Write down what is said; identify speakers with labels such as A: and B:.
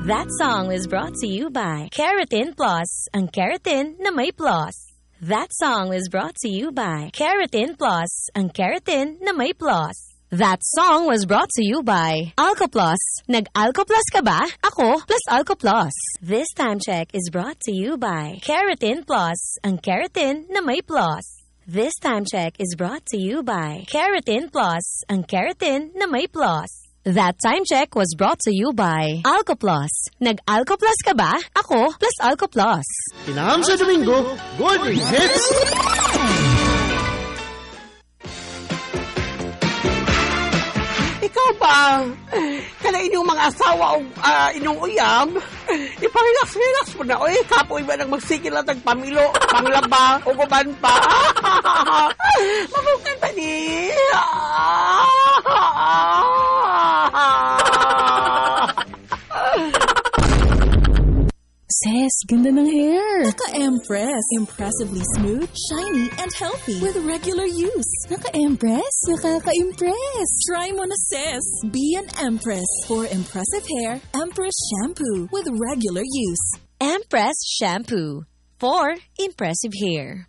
A: That song was brought to you by Keratin Plus, ang keratin na may plus. That song was brought to you by Keratin Plus, ang keratin na may plus. That song was brought to you by Alco Plus. Nag-Alco Plus ka ba? Ako plus Alco Plus. This time check is brought to you by Keratin Plus, ang keratin na may plus. This time check is brought to you by Keratin Plus, ang keratin na may plus. That time check was brought to you by Alco Plus. Nag-Alco Plus ka ba? Ako plus Alco Plus.
B: Inaham sa Domingo, Golden Hits!
C: Ikaw ba? Kana inyong mga asawa o inyong uyab? Ipahilas-hilas mo na. Oy, kapoy ba nang magsigil at nagpamilo, panglaba, o guban pa? Mabukan pa ni?
D: Sis, ganda ng hair. Naka-Empress. Impressively smooth, shiny, and healthy. With regular use. Naka-Empress? Nakaka-impress. Try mo na, sis. Be an Empress. For impressive hair, Empress Shampoo. With regular use.
A: Empress Shampoo for impressive hair.